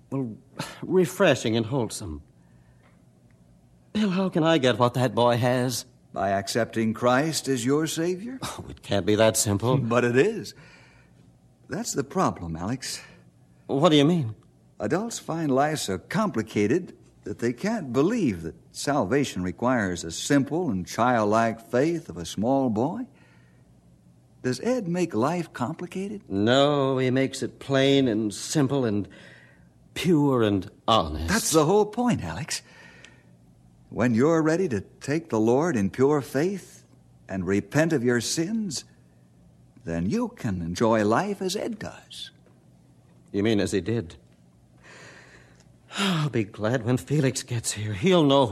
well, refreshing and wholesome. Bill, how can I get what that boy has? By accepting Christ as your Savior? Oh, it can't be that simple. But it is. That's the problem, Alex. What do you mean? Adults find life so complicated that they can't believe that salvation requires a simple and childlike faith of a small boy. Does Ed make life complicated? No, he makes it plain and simple and pure and honest. That's the whole point, Alex. When you're ready to take the Lord in pure faith and repent of your sins, then you can enjoy life as Ed does. You mean as he did? I'll be glad when Felix gets here. He'll know